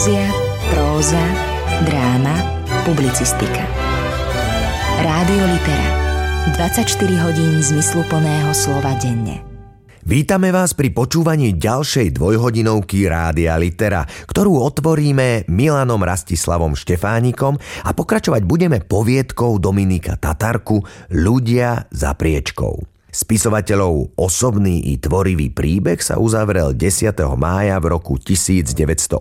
Poézia, próza, dráma, publicistika. Rádio Litera. 24 hodín zmysluplného slova denne. Vítame vás pri počúvaní ďalšej dvojhodinovky Rádia Litera, ktorú otvoríme Milanom Rastislavom Štefánikom a pokračovať budeme poviedkou Dominika Tatarku Ľudia za priečkou. Spisovateľov osobný i tvorivý príbeh sa uzavrel 10. mája v roku 1989.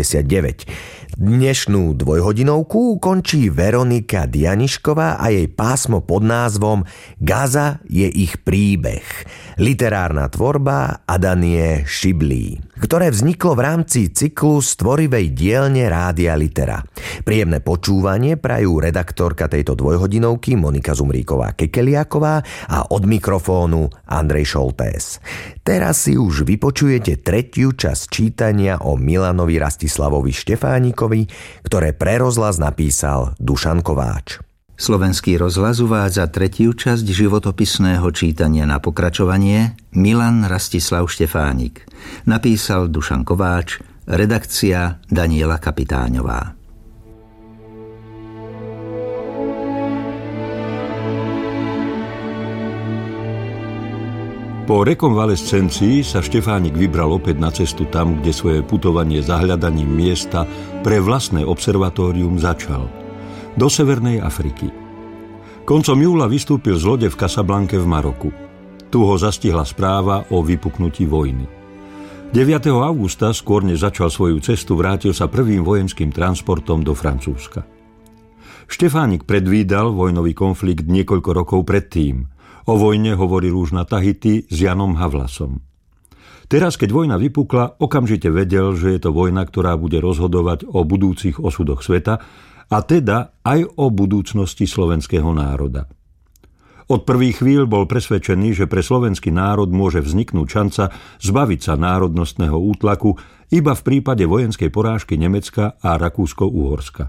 Dnešnú dvojhodinovku končí Veronika Dianišková a jej pásmo pod názvom Gaza je ich príbeh. Literárna tvorba Adanie Šiblí, ktoré vzniklo v rámci cyklu stvorivej dielne Rádia Litera. Príjemné počúvanie prajú redaktorka tejto dvojhodinovky Monika Zumríková-Kekeliáková a od mikrofónu Andrej Šoltés. Teraz si už vypočujete tretiu časť čítania o Milanovi Rastislavovi Štefánikovi, ktoré pre rozhlas napísal Dušan Kováč. Slovenský rozhlas uvádza tretiu časť životopisného čítania na pokračovanie Milan Rastislav Štefánik. Napísal Dušan Kováč, redakcia Daniela Kapitáňová. Po rekonvalescencii sa Štefánik vybral opäť na cestu tam, kde svoje putovanie za hľadaním miesta pre vlastné observatórium začal. Do Severnej Afriky. Koncom júla vystúpil z lode v Casablanke v Maroku. Tu ho zastihla správa o vypuknutí vojny. 9. augusta, skôr než začal svoju cestu, vrátil sa prvým vojenským transportom do Francúzska. Štefánik predvídal vojnový konflikt niekoľko rokov predtým. O vojne hovoril už na Tahiti s Janom Havlasom. Teraz, keď vojna vypukla, okamžite vedel, že je to vojna, ktorá bude rozhodovať o budúcich osudoch sveta, a teda aj o budúcnosti slovenského národa. Od prvých chvíľ bol presvedčený, že pre slovenský národ môže vzniknúť šanca zbaviť sa národnostného útlaku iba v prípade vojenskej porážky Nemecka a Rakúsko-Uhorska.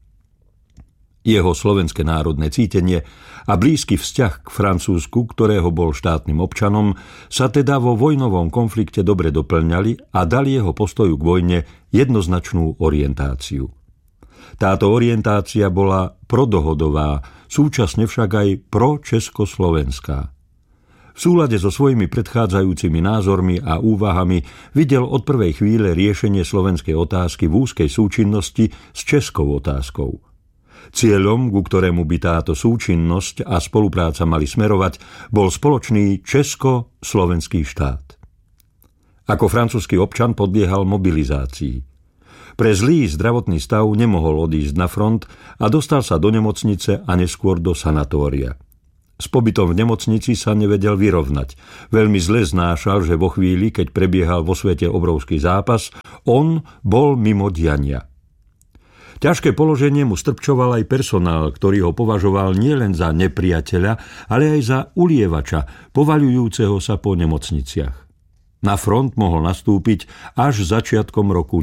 Jeho slovenské národné cítenie a blízky vzťah k Francúzsku, ktorého bol štátnym občanom, sa teda vo vojnovom konflikte dobre doplňali a dali jeho postoju k vojne jednoznačnú orientáciu. Táto orientácia bola prodohodová, súčasne však aj pro-československá. V súlade so svojimi predchádzajúcimi názormi a úvahami videl od prvej chvíle riešenie slovenskej otázky v úzkej súčinnosti s českou otázkou. Cieľom, ku ktorému by táto súčinnosť a spolupráca mali smerovať, bol spoločný česko-slovenský štát. Ako francúzsky občan podliehal mobilizácii. Pre zlý zdravotný stav nemohol odísť na front a dostal sa do nemocnice a neskôr do sanatória. S pobytom v nemocnici sa nevedel vyrovnať. Veľmi zle znášal, že vo chvíli, keď prebiehal vo svete obrovský zápas, on bol mimo diania. Ťažké položenie mu strpčoval aj personál, ktorý ho považoval nielen za nepriateľa, ale aj za ulievača, povaľujúceho sa po nemocniciach. Na front mohol nastúpiť až začiatkom roku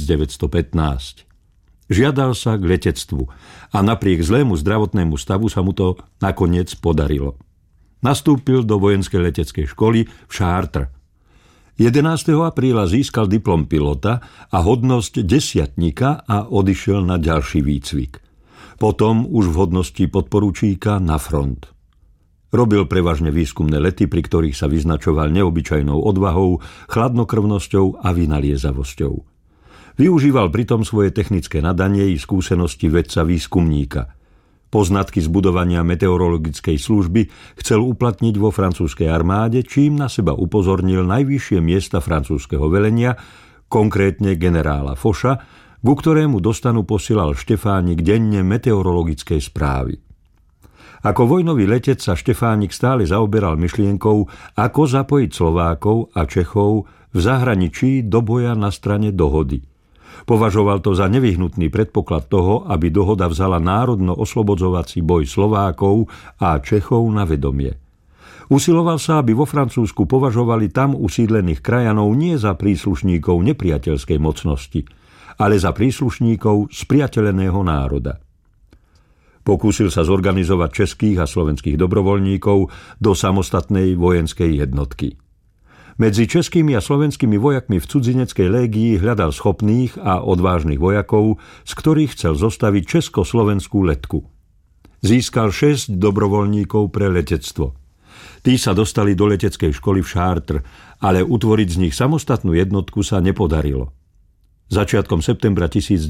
1915. Žiadal sa k letectvu a napriek zlému zdravotnému stavu sa mu to nakoniec podarilo. Nastúpil do vojenskej leteckej školy v Chartres. 11. apríla získal diplom pilota a hodnosť desiatnika a odišiel na ďalší výcvik. Potom už v hodnosti podporučíka na front. Robil prevažne výskumné lety, pri ktorých sa vyznačoval neobyčajnou odvahou, chladnokrvnosťou a vynaliezavosťou. Využíval pritom svoje technické nadanie i skúsenosti vedca výskumníka. Poznatky z budovania meteorologickej služby chcel uplatniť vo francúzskej armáde, čím na seba upozornil najvyššie miesta francúzskeho velenia, konkrétne generála Focha, ku ktorému do stanu posielal Štefánik denne meteorologické správy. Ako vojnový letec sa Štefánik stále zaoberal myšlienkou, ako zapojiť Slovákov a Čechov v zahraničí do boja na strane dohody. Považoval to za nevyhnutný predpoklad toho, aby dohoda vzala národno-oslobodzovací boj Slovákov a Čechov na vedomie. Usiloval sa, aby vo Francúzsku považovali tam usídlených krajanov nie za príslušníkov nepriateľskej mocnosti, ale za príslušníkov spriateľeného národa. Pokúsil sa zorganizovať českých a slovenských dobrovoľníkov do samostatnej vojenskej jednotky. Medzi českými a slovenskými vojakmi v cudzineckej légii hľadal schopných a odvážnych vojakov, z ktorých chcel zostaviť československú letku. Získal 6 dobrovoľníkov pre letectvo. Tí sa dostali do leteckej školy v Chartres, ale utvoriť z nich samostatnú jednotku sa nepodarilo. Začiatkom septembra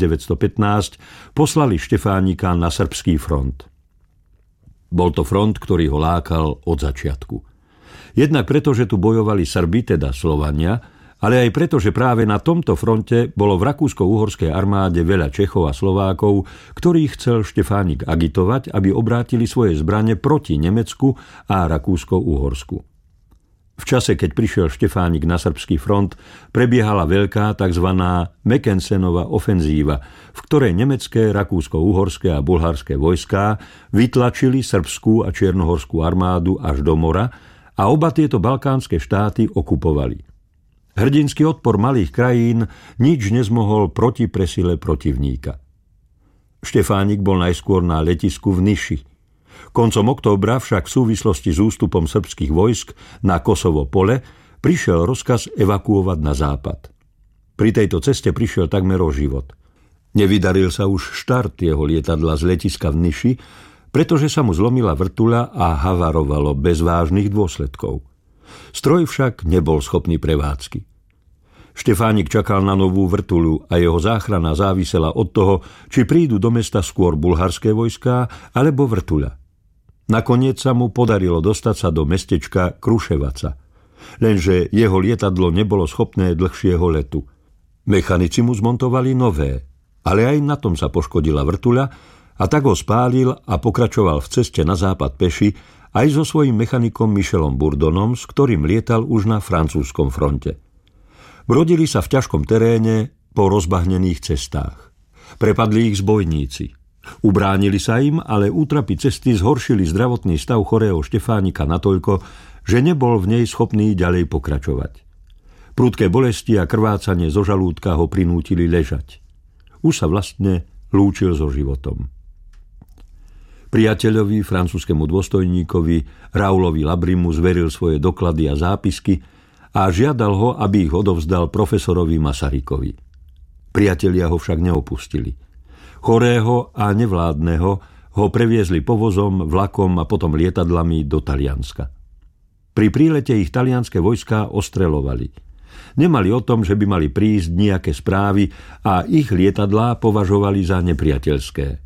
1915 poslali Štefánika na srbský front. Bol to front, ktorý ho lákal od začiatku. Jednak preto, že tu bojovali Srbi, teda Slovania, ale aj preto, že práve na tomto fronte bolo v rakúsko-uhorskej armáde veľa Čechov a Slovákov, ktorých chcel Štefánik agitovať, aby obrátili svoje zbrane proti Nemecku a Rakúsko-Uhorsku. V čase, keď prišiel Štefánik na srbský front, prebiehala veľká tzv. Mackensenova ofenzíva, v ktorej nemecké, rakúsko-uhorské a bulharské vojská vytlačili srbskú a čiernohorskú armádu až do mora a oba tieto balkánske štáty okupovali. Hrdinský odpor malých krajín nič nezmohol proti presile protivníka. Štefánik bol najskôr na letisku v Niši. Koncom októbra však v súvislosti s ústupom srbských vojsk na Kosovo pole prišiel rozkaz evakuovať na západ. Pri tejto ceste prišiel takmer o život. Nevydaril sa už štart jeho lietadla z letiska v Niši, pretože sa mu zlomila vrtuľa a havarovalo bez vážnych dôsledkov. Stroj však nebol schopný prevádzky. Štefánik čakal na novú vrtuľu a jeho záchrana závisela od toho, či prídu do mesta skôr bulharské vojská alebo vrtuľa. Nakoniec sa mu podarilo dostať sa do mestečka Kruševaca, lenže jeho lietadlo nebolo schopné dlhšieho letu. Mechanici mu zmontovali nové, ale aj na tom sa poškodila vrtuľa, a tak ho spálil a pokračoval v ceste na západ peši aj so svojím mechanikom Michelom Bourdonom, s ktorým lietal už na francúzskom fronte. Brodili sa v ťažkom teréne po rozbahnených cestách. Prepadli ich zbojníci. Ubránili sa im, ale útrapy cesty zhoršili zdravotný stav chorého Štefánika natoľko, že nebol v nej schopný ďalej pokračovať. Prudké bolesti a krvácanie zo žalúdka ho prinútili ležať. Už sa vlastne lúčil so životom. Priateľovi, francúzskému dôstojníkovi Raulovi Labrimu zveril svoje doklady a zápisky a žiadal ho, aby ich odovzdal profesorovi Masarykovi. Priatelia ho však neopustili. Chorého a nevládneho ho previezli povozom, vlakom a potom lietadlami do Talianska. Pri prílete ich talianske vojská ostreľovali. Nemali o tom, že by mali prísť nejaké správy a ich lietadlá považovali za nepriateľské.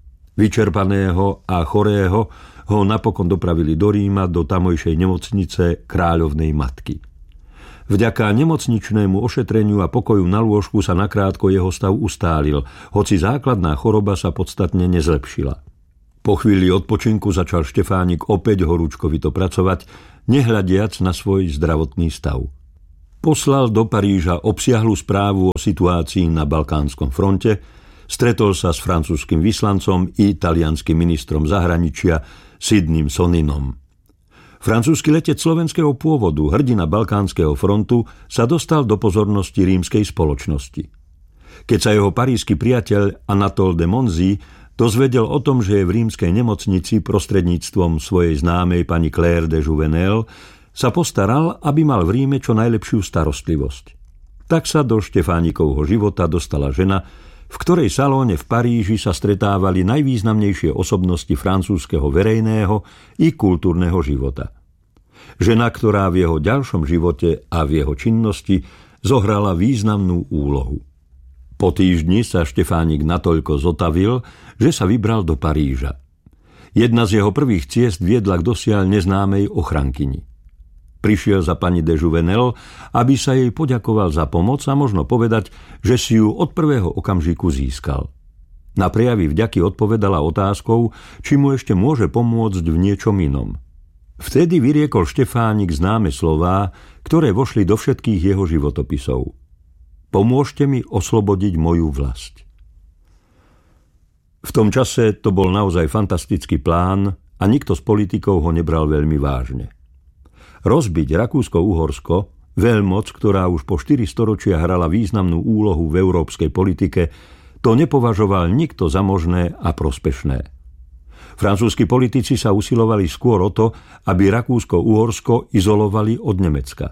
Vyčerpaného a chorého ho napokon dopravili do Ríma do tamojšej nemocnice Kráľovnej matky. Vďaka nemocničnému ošetreniu a pokoju na lôžku sa nakrátko jeho stav ustálil, hoci základná choroba sa podstatne nezlepšila. Po chvíli odpočinku začal Štefánik opäť horúčkovito pracovať, nehľadiac na svoj zdravotný stav. Poslal do Paríža obsiahlu správu o situácii na balkánskom fronte, stretol sa s francúzskym vyslancom i talianskym ministrom zahraničia Sidným Soninom. Francúzsky letec slovenského pôvodu, hrdina balkánskeho frontu, sa dostal do pozornosti rímskej spoločnosti. Keď sa jeho parísky priateľ Anatole de Monzy dozvedel o tom, že je v rímskej nemocnici prostredníctvom svojej známej pani Claire de Jouvenel, sa postaral, aby mal v Ríme čo najlepšiu starostlivosť. Tak sa do Štefánikovho života dostala žena, v ktorej salóne v Paríži sa stretávali najvýznamnejšie osobnosti francúzskeho verejného i kultúrneho života. Žena, ktorá v jeho ďalšom živote a v jeho činnosti zohrala významnú úlohu. Po týždni sa Štefánik natoľko zotavil, že sa vybral do Paríža. Jedna z jeho prvých ciest viedla k dosiaľ neznámej ochrankyni. Prišiel za pani de Jouvenel, aby sa jej poďakoval za pomoc a možno povedať, že si ju od prvého okamžiku získal. Na prejavy vďaky odpovedala otázkou, či mu ešte môže pomôcť v niečom inom. Vtedy vyriekol Štefánik známe slová, ktoré vošli do všetkých jeho životopisov. Pomôžte mi oslobodiť moju vlast. V tom čase to bol naozaj fantastický plán a nikto z politikov ho nebral veľmi vážne. Rozbiť Rakúsko-Uhorsko, veľmoc, ktorá už po 4 storočia hrala významnú úlohu v európskej politike, to nepovažoval nikto za možné a prospešné. Francúzski politici sa usilovali skôr o to, aby Rakúsko-Uhorsko izolovali od Nemecka.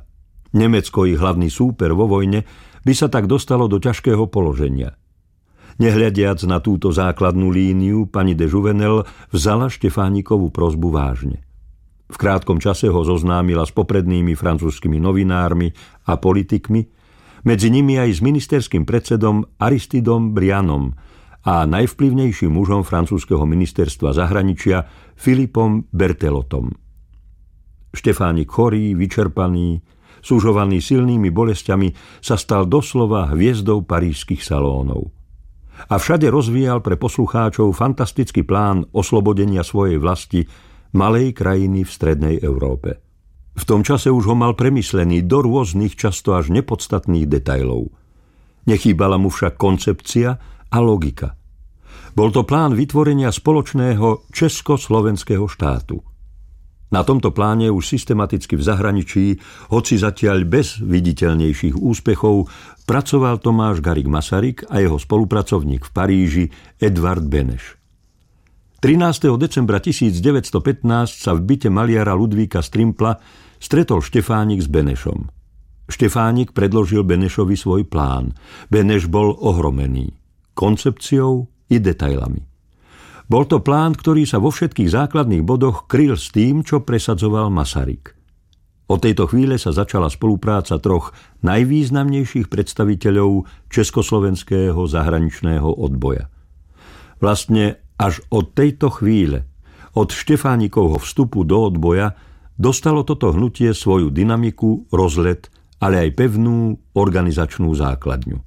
Nemecko, ich hlavný súper vo vojne, by sa tak dostalo do ťažkého položenia. Nehľadiac na túto základnú líniu, pani de Jouvenel vzala Štefánikovu prosbu vážne. V krátkom čase ho zoznámila s poprednými francúzskymi novinármi a politikmi, medzi nimi aj s ministerským predsedom Aristidom Brianom a najvplyvnejším mužom francúzskeho ministerstva zahraničia Philippom Berthelotom. Štefánik chorý, vyčerpaný, súžovaný silnými bolestiami, sa stal doslova hviezdou parížskych salónov. A všade rozvíjal pre poslucháčov fantastický plán oslobodenia svojej vlasti, malej krajiny v strednej Európe. V tom čase už ho mal premyslený do rôznych, často až nepodstatných detailov. Nechýbala mu však koncepcia a logika. Bol to plán vytvorenia spoločného československého štátu. Na tomto pláne už systematicky v zahraničí, hoci zatiaľ bez viditeľnejších úspechov, pracoval Tomáš Garrigue Masaryk a jeho spolupracovník v Paríži Edvard Beneš. 13. decembra 1915 sa v byte maliara Ludvíka Strimpla stretol Štefánik s Benešom. Štefánik predložil Benešovi svoj plán. Beneš bol ohromený koncepciou i detailami. Bol to plán, ktorý sa vo všetkých základných bodoch kryl s tým, čo presadzoval Masaryk. Od tejto chvíle sa začala spolupráca troch najvýznamnejších predstaviteľov československého zahraničného odboja. Vlastne až od tejto chvíle, od Štefánikovho vstupu do odboja, dostalo toto hnutie svoju dynamiku, rozlet, ale aj pevnú organizačnú základňu.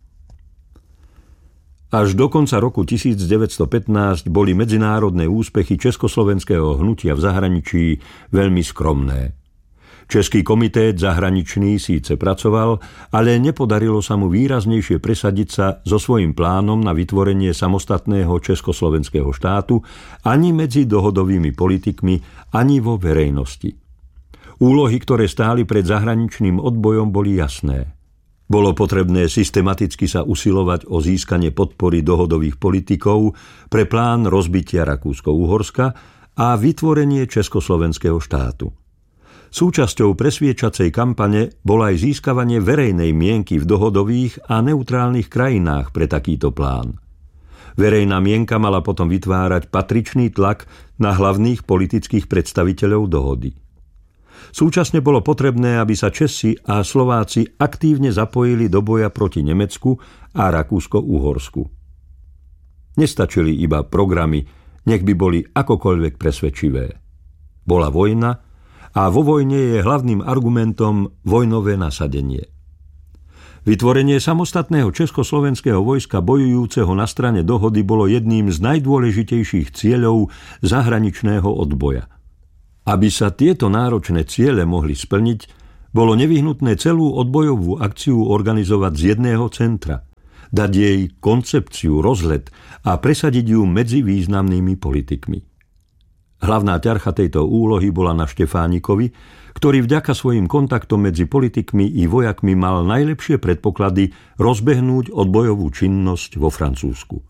Až do konca roku 1915 boli medzinárodné úspechy československého hnutia v zahraničí veľmi skromné. Český komitét zahraničný síce pracoval, ale nepodarilo sa mu výraznejšie presadiť sa so svojím plánom na vytvorenie samostatného československého štátu ani medzi dohodovými politikmi, ani vo verejnosti. Úlohy, ktoré stáli pred zahraničným odbojom, boli jasné. Bolo potrebné systematicky sa usilovať o získanie podpory dohodových politikov pre plán rozbitia Rakúsko-Uhorska a vytvorenie československého štátu. Súčasťou presviedčacej kampane bolo aj získavanie verejnej mienky v dohodových a neutrálnych krajinách pre takýto plán. Verejná mienka mala potom vytvárať patričný tlak na hlavných politických predstaviteľov dohody. Súčasne bolo potrebné, aby sa Česi a Slováci aktívne zapojili do boja proti Nemecku a Rakúsko-Uhorsku. Nestačili iba programy, nech by boli akokoľvek presvedčivé. Bola vojna a vo vojne je hlavným argumentom vojnové nasadenie. Vytvorenie samostatného československého vojska bojujúceho na strane dohody bolo jedným z najdôležitejších cieľov zahraničného odboja. Aby sa tieto náročné ciele mohli splniť, bolo nevyhnutné celú odbojovú akciu organizovať z jedného centra, dať jej koncepciu, rozlet a presadiť ju medzi významnými politikmi. Hlavná ťarcha tejto úlohy bola na Štefánikovi, ktorý vďaka svojim kontaktom medzi politikmi i vojakmi mal najlepšie predpoklady rozbehnúť odbojovú činnosť vo Francúzsku.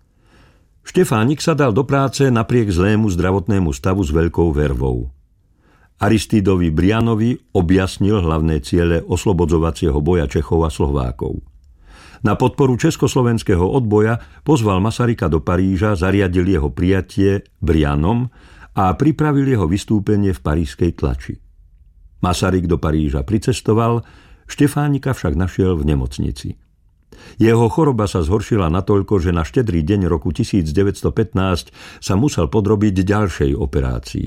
Štefánik sa dal do práce napriek zlému zdravotnému stavu s veľkou vervou. Aristidovi Brianovi objasnil hlavné ciele oslobodzovacieho boja Čechov a Slovákov. Na podporu československého odboja pozval Masaryka do Paríža, zariadil jeho prijatie Brianom a pripravil jeho vystúpenie v parížskej tlači. Masaryk do Paríža pricestoval, Štefánika však našiel v nemocnici. Jeho choroba sa zhoršila natoľko, že na štedrý deň roku 1915 sa musel podrobiť ďalšej operácii.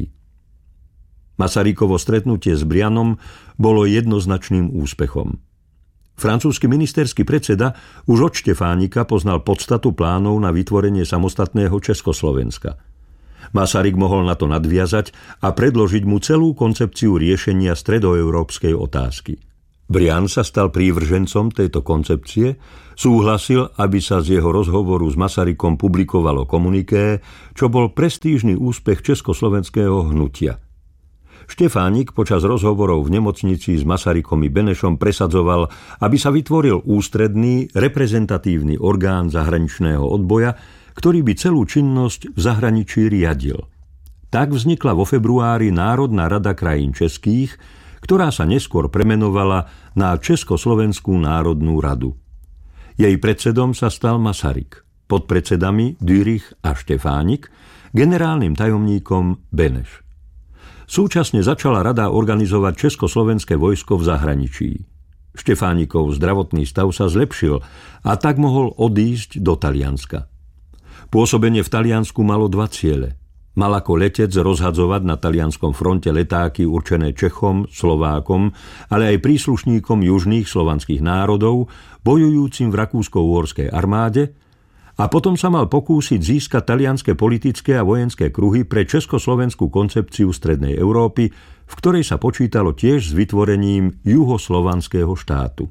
Masarykovo stretnutie s Brianom bolo jednoznačným úspechom. Francúzsky ministerský predseda už od Štefánika poznal podstatu plánov na vytvorenie samostatného Československa. Masaryk mohol na to nadviazať a predložiť mu celú koncepciu riešenia stredoeurópskej otázky. Brian sa stal prívržencom tejto koncepcie, súhlasil, aby sa z jeho rozhovoru s Masarykom publikovalo komuniké, čo bol prestížny úspech československého hnutia. Štefánik počas rozhovorov v nemocnici s Masarykom i Benešom presadzoval, aby sa vytvoril ústredný, reprezentatívny orgán zahraničného odboja, ktorý by celú činnosť v zahraničí riadil. Tak vznikla vo februári Národná rada krajín českých, ktorá sa neskôr premenovala na Československú národnú radu. Jej predsedom sa stal Masaryk, podpredsedami Dürich a Štefánik, generálnym tajomníkom Beneš. Súčasne začala rada organizovať československé vojsko v zahraničí. Štefánikov zdravotný stav sa zlepšil a tak mohol odísť do Talianska. Pôsobenie v Taliansku malo 2 ciele. Mal ako letec rozhadzovať na talianskom fronte letáky určené Čechom, Slovákom, ale aj príslušníkom južných slovanských národov, bojujúcim v rakúsko-uhorskej armáde, a potom sa mal pokúsiť získať talianske politické a vojenské kruhy pre československú koncepciu strednej Európy, v ktorej sa počítalo tiež s vytvorením juhoslovanského štátu.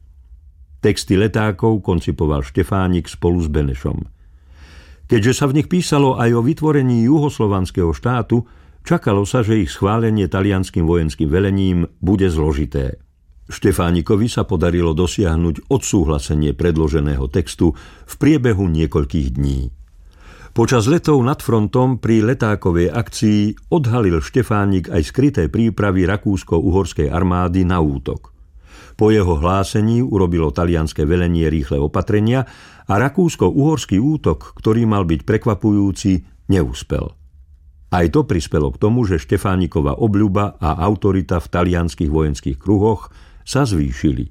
Texty letákov koncipoval Štefánik spolu s Benešom. Keďže sa v nich písalo aj o vytvorení juhoslovanského štátu, čakalo sa, že ich schválenie talianskym vojenským velením bude zložité. Štefánikovi sa podarilo dosiahnuť odsúhlasenie predloženého textu v priebehu niekoľkých dní. Počas letov nad frontom pri letákovej akcii odhalil Štefánik aj skryté prípravy rakúsko-uhorskej armády na útok. Po jeho hlásení urobilo talianske velenie rýchle opatrenia a rakúsko-uhorský útok, ktorý mal byť prekvapujúci, neúspel. Aj to prispelo k tomu, že Štefánikova obľuba a autorita v talianskych vojenských kruhoch sa zvýšili.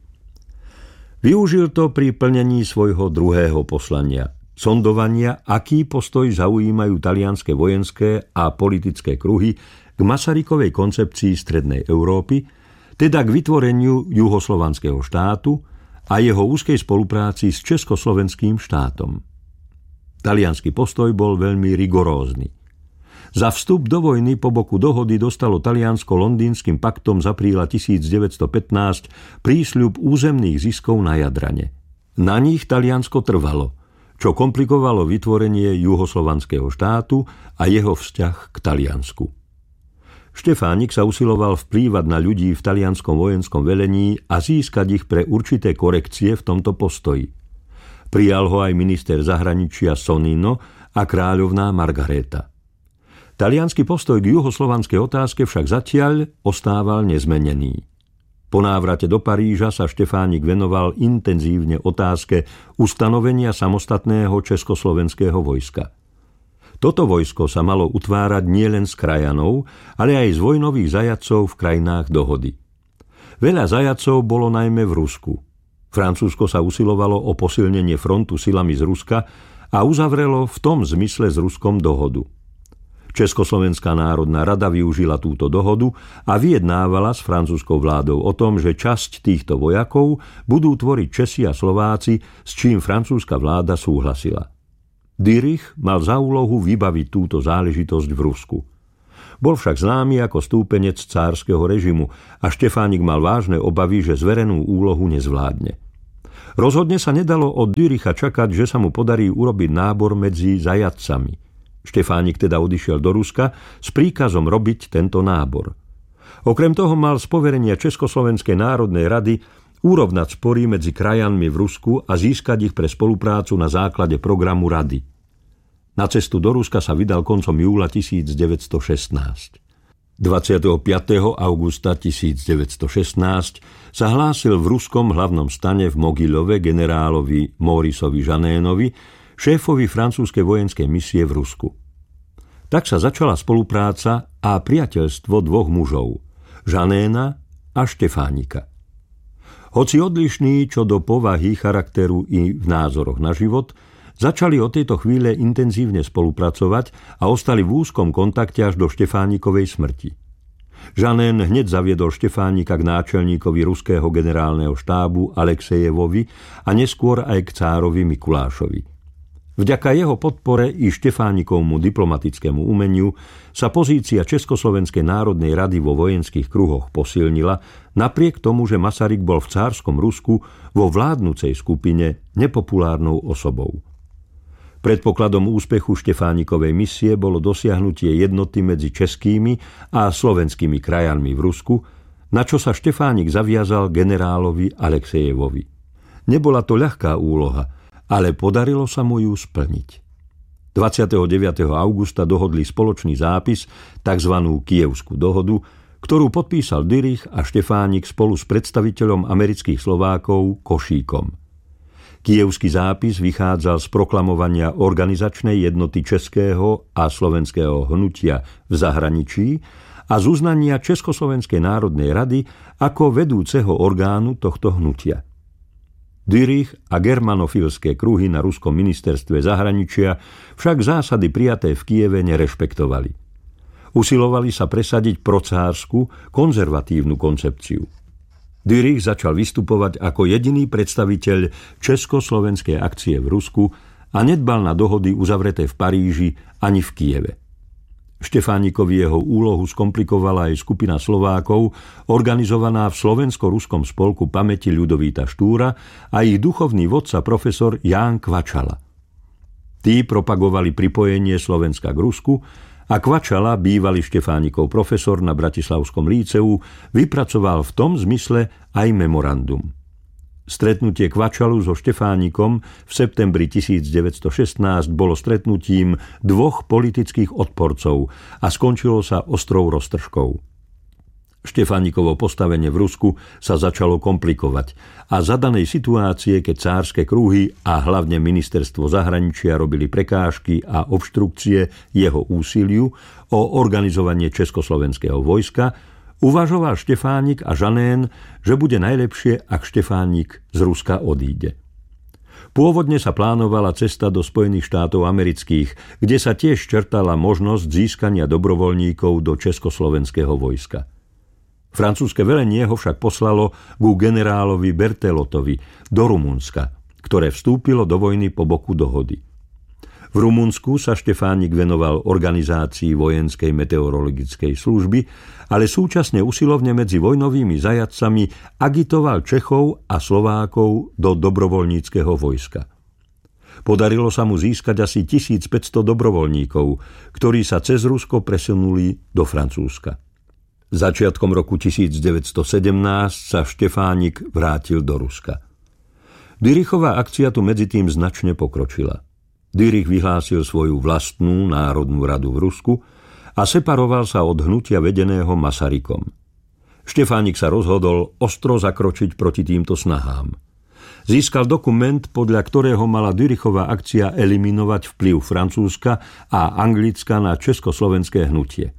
Využil to pri plnení svojho druhého poslania, sondovania, aký postoj zaujímajú talianske vojenské a politické kruhy k Masarykovej koncepcii strednej Európy, teda k vytvoreniu juhoslovanského štátu a jeho úzkej spolupráci s československým štátom. Taliansky postoj bol veľmi rigorózny. Za vstup do vojny po boku dohody dostalo Taliansko londýnskym paktom z apríla 1915 prísľub územných ziskov na Jadrane. Na nich Taliansko trvalo, čo komplikovalo vytvorenie juhoslovanského štátu a jeho vzťah k Taliansku. Štefánik sa usiloval vplývať na ľudí v talianskom vojenskom velení a získať ich pre určité korekcie v tomto postoji. Prijal ho aj minister zahraničia Sonnino a kráľovná Margaréta. Taliansky postoj k juhoslovanskej otázke však zatiaľ ostával nezmenený. Po návrate do Paríža sa Štefánik venoval intenzívne otázke ustanovenia samostatného československého vojska. Toto vojsko sa malo utvárať nielen z krajanov, ale aj z vojnových zajatcov v krajinách dohody. Veľa zajatcov bolo najmä v Rusku. Francúzsko sa usilovalo o posilnenie frontu silami z Ruska a uzavrelo v tom zmysle s Ruskom dohodu. Československá národná rada využila túto dohodu a vyjednávala s francúzskou vládou o tom, že časť týchto vojakov budú tvoriť Česi a Slováci, s čím francúzska vláda súhlasila. Dürich mal za úlohu vybaviť túto záležitosť v Rusku. Bol však známy ako stúpenec cárskeho režimu a Štefánik mal vážne obavy, že zverenú úlohu nezvládne. Rozhodne sa nedalo od Düricha čakať, že sa mu podarí urobiť nábor medzi zajatcami. Štefánik teda odišiel do Ruska s príkazom robiť tento nábor. Okrem toho mal z poverenia Československej národnej rady urovnať spory medzi krajanmi v Rusku a získať ich pre spoluprácu na základe programu rady. Na cestu do Ruska sa vydal koncom júla 1916. 25. augusta 1916 sa hlásil v ruskom hlavnom stane v Mogilove generálovi Maurisovi Jeannénovi, šéfovi francúzskej vojenskej misie v Rusku. Tak sa začala spolupráca a priateľstvo dvoch mužov, Jeannéna a Štefánika. Hoci odlišní čo do povahy, charakteru i v názoroch na život, začali od tejto chvíle intenzívne spolupracovať a ostali v úzkom kontakte až do Štefánikovej smrti. Jeannén hneď zaviedol Štefánika k náčelníkovi ruského generálneho štábu Alexejevovi a neskôr aj k cárovi Mikulášovi. Vďaka jeho podpore i Štefánikovmu diplomatickému umeniu sa pozícia Československej národnej rady vo vojenských kruhoch posilnila, napriek tomu, že Masaryk bol v cárskom Rusku vo vládnucej skupine nepopulárnou osobou. Predpokladom úspechu Štefánikovej misie bolo dosiahnutie jednoty medzi českými a slovenskými krajanmi v Rusku, na čo sa Štefánik zaviazal generálovi Alexejevovi. Nebola to ľahká úloha, ale podarilo sa mu ju splniť. 29. augusta dohodli spoločný zápis, tzv. Kyjevskú dohodu, ktorú podpísal Dürich a Štefánik spolu s predstaviteľom amerických Slovákov Košíkom. Kyjevský zápis vychádzal z proklamovania organizačnej jednoty českého a slovenského hnutia v zahraničí a z uznania Československej národnej rady ako vedúceho orgánu tohto hnutia. Dürich a germanofilské kruhy na ruskom ministerstve zahraničia však zásady prijaté v Kyjeve nerešpektovali. Usilovali sa presadiť procársku, konzervatívnu koncepciu. Dürich začal vystupovať ako jediný predstaviteľ československej akcie v Rusku a nedbal na dohody uzavreté v Paríži ani v Kyjeve. Štefánikovi jeho úlohu skomplikovala aj skupina Slovákov, organizovaná v Slovensko-ruskom spolku pamäti Ľudovíta Štúra a ich duchovný vodca profesor Ján Kvačala. Tí propagovali pripojenie Slovenska k Rusku a Kvačala, bývalý Štefánikov profesor na Bratislavskom líceu, vypracoval v tom zmysle aj memorandum. Stretnutie Kvačalu so Štefánikom v septembri 1916 bolo stretnutím dvoch politických odporcov a skončilo sa ostrou roztržkou. Štefánikovo postavenie v Rusku sa začalo komplikovať a za danej situácie, keď cárske kruhy a hlavne ministerstvo zahraničia robili prekážky a obštrukcie jeho úsiliu o organizovanie československého vojska, uvažoval Štefánik a Žanén, že bude najlepšie, ak Štefánik z Ruska odíde. Pôvodne sa plánovala cesta do Spojených štátov amerických, kde sa tiež črtala možnosť získania dobrovoľníkov do československého vojska. Francúzske velenie ho však poslalo ku generálovi Bertelotovi do Rumunska, ktoré vstúpilo do vojny po boku dohody. V Rumunsku sa Štefánik venoval organizácii vojenskej meteorologickej služby, ale súčasne usilovne medzi vojnovými zajatcami agitoval Čechov a Slovákov do dobrovoľníckeho vojska. Podarilo sa mu získať asi 1500 dobrovoľníkov, ktorí sa cez Rusko presunuli do Francúzska. Začiatkom roku 1917 sa Štefánik vrátil do Ruska. Dürichová akcia tu medzitým značne pokročila. Dürich vyhlásil svoju vlastnú národnú radu v Rusku a separoval sa od hnutia vedeného Masarykom. Štefánik sa rozhodol ostro zakročiť proti týmto snahám. Získal dokument, podľa ktorého mala Dürichová akcia eliminovať vplyv Francúzska a Anglicka na československé hnutie.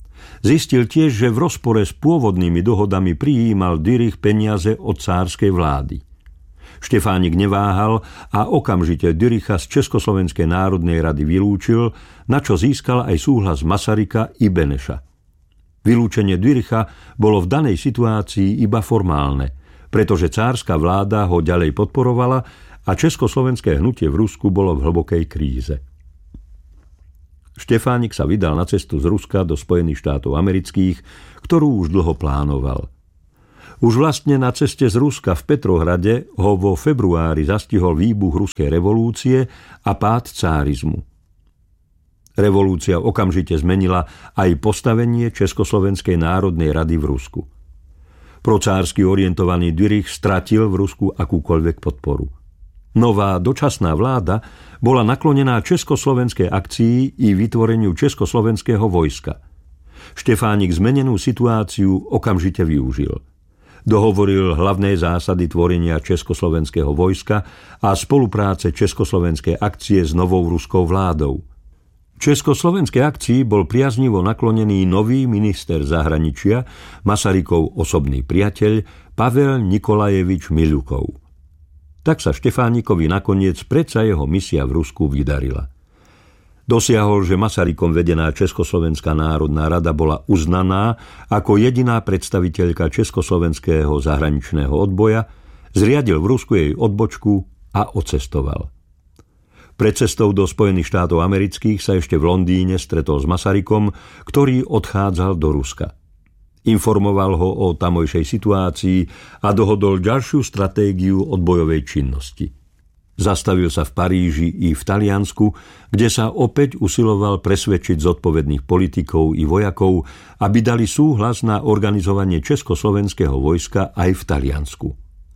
Zistil tiež, že v rozpore s pôvodnými dohodami prijímal Dürich peniaze od cárskej vlády. Štefánik neváhal a okamžite Düricha z Československej národnej rady vylúčil, na čo získal aj súhlas Masaryka i Beneša. Vylúčenie Düricha bolo v danej situácii iba formálne, pretože cárska vláda ho ďalej podporovala a československé hnutie v Rusku bolo v hlbokej kríze. Štefánik sa vydal na cestu z Ruska do Spojených štátov amerických, ktorú už dlho plánoval. Už vlastne na ceste z Ruska v Petrohrade ho vo februári zastihol výbuch ruskej revolúcie a pád cárizmu. Revolúcia okamžite zmenila aj postavenie Československej národnej rady v Rusku. Procársky orientovaný Dürich stratil v Rusku akúkoľvek podporu. Nová dočasná vláda bola naklonená československej akcii i vytvoreniu československého vojska. Štefánik zmenenú situáciu okamžite využil. Dohovoril hlavné zásady tvorenia československého vojska a spolupráce československej akcie s novou ruskou vládou. Československej akcii bol priaznivo naklonený nový minister zahraničia, Masarykov osobný priateľ Pavel Nikolajevič Miľukov. Tak sa Štefánikovi nakoniec predsa jeho misia v Rusku vydarila. Dosiahol, že Masarykom vedená Československá národná rada bola uznaná ako jediná predstaviteľka československého zahraničného odboja, zriadil v Rusku jej odbočku a odcestoval. Pred cestou do Spojených štátov amerických sa ešte v Londýne stretol s Masarykom, ktorý odchádzal do Ruska. Informoval ho o tamojšej situácii a dohodol ďalšiu stratégiu odbojovej činnosti. Zastavil sa v Paríži i v Taliansku, kde sa opäť usiloval presvedčiť zodpovedných politikov i vojakov, aby dali súhlas na organizovanie československého vojska aj v Taliansku.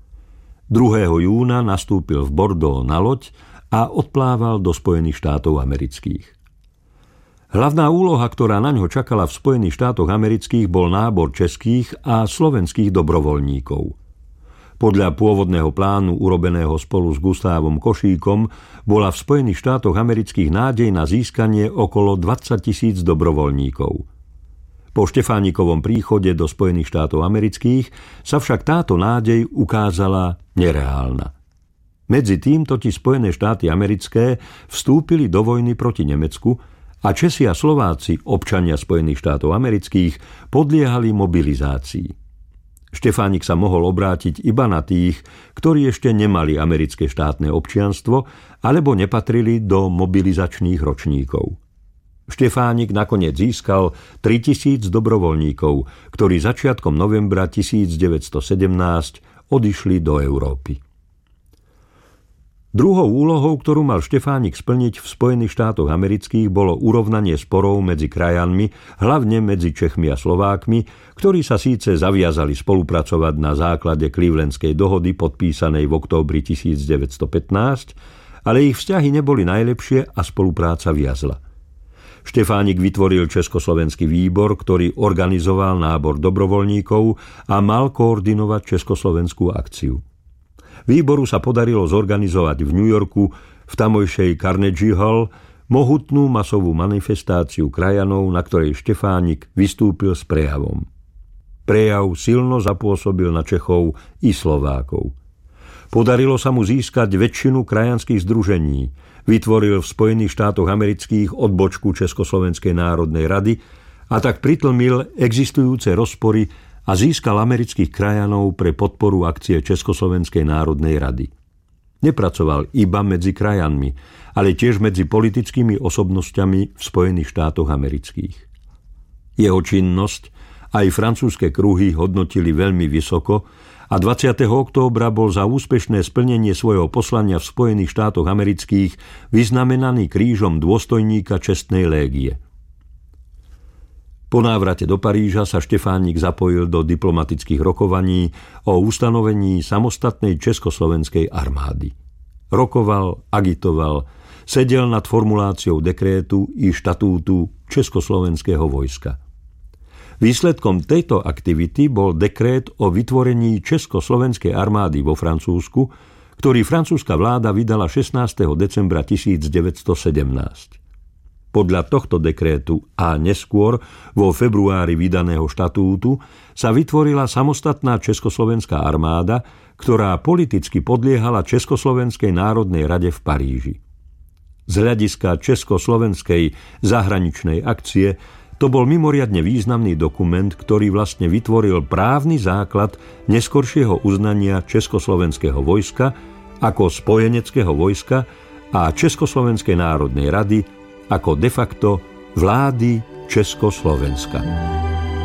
2. júna nastúpil v Bordeaux na loď a odplával do Spojených štátov amerických. Hlavná úloha, ktorá na ňo čakala v Spojených štátoch amerických, bol nábor českých a slovenských dobrovoľníkov. Podľa pôvodného plánu urobeného spolu s Gustávom Košíkom bola v Spojených štátoch amerických nádej na získanie okolo 20 000 dobrovoľníkov. Po Štefánikovom príchode do Spojených štátov amerických sa však táto nádej ukázala nereálna. Medzi tým totiž Spojené štáty americké vstúpili do vojny proti Nemecku a Česi a Slováci, občania Spojených štátov amerických, podliehali mobilizácii. Štefánik sa mohol obrátiť iba na tých, ktorí ešte nemali americké štátne občianstvo alebo nepatrili do mobilizačných ročníkov. Štefánik nakoniec získal 3000 dobrovoľníkov, ktorí začiatkom novembra 1917 odišli do Európy. Druhou úlohou, ktorú mal Štefánik splniť v Spojených štátoch amerických, bolo urovnanie sporov medzi krajanmi, hlavne medzi Čechmi a Slovákmi, ktorí sa síce zaviazali spolupracovať na základe Clevelandskej dohody podpísanej v októbri 1915, ale ich vzťahy neboli najlepšie a spolupráca viazla. Štefánik vytvoril Československý výbor, ktorý organizoval nábor dobrovoľníkov a mal koordinovať československú akciu. Výboru sa podarilo zorganizovať v New Yorku v tamojšej Carnegie Hall mohutnú masovú manifestáciu krajanov, na ktorej Štefánik vystúpil s prejavom. Prejav silno zapôsobil na Čechov i Slovákov. Podarilo sa mu získať väčšinu krajanských združení, vytvoril v Spojených štátoch amerických odbočku Československej národnej rady a tak pritlmil existujúce rozpory a získal amerických krajanov pre podporu akcie Československej národnej rady. Nepracoval iba medzi krajanmi, ale tiež medzi politickými osobnosťami v Spojených štátoch amerických. Jeho činnosť aj francúzske kruhy hodnotili veľmi vysoko a 20. októbra bol za úspešné splnenie svojho poslania v Spojených štátoch amerických vyznamenaný krížom dôstojníka čestnej légie. Po návrate do Paríža sa Štefánik zapojil do diplomatických rokovaní o ustanovení samostatnej československej armády. Rokoval, agitoval, sedel nad formuláciou dekrétu i štatútu Československého vojska. Výsledkom tejto aktivity bol dekrét o vytvorení Československej armády vo Francúzsku, ktorý francúzska vláda vydala 16. decembra 1917. Podľa tohto dekrétu a neskôr vo februári vydaného štatútu sa vytvorila samostatná Československá armáda, ktorá politicky podliehala Československej národnej rade v Paríži. Z hľadiska československej zahraničnej akcie to bol mimoriadne významný dokument, ktorý vlastne vytvoril právny základ neskoršieho uznania Československého vojska ako spojeneckého vojska a Československej národnej rady ako de facto vlády Československa.